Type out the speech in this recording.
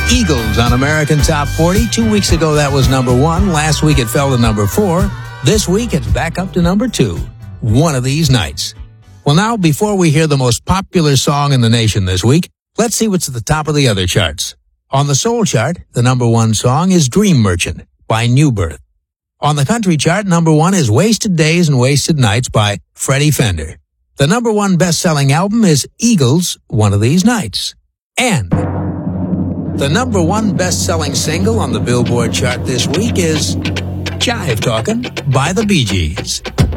Eagles on American Top 40. 2 weeks ago, that was number 1. Last week, it fell to number 4. This week, it's back up to number 2. One of These Nights. Well, now, before we hear the most popular song in the nation this week, let's see what's at the top of the other charts. On the soul chart, the number 1 song is Dream Merchant by New Birth. On the country chart, number 1 is Wasted Days and Wasted Nights by Freddie Fender. The number 1 best-selling album is Eagles' One of These Nights. And the number 1 best-selling single on the Billboard chart this week is Jive Talkin' by the Bee Gees.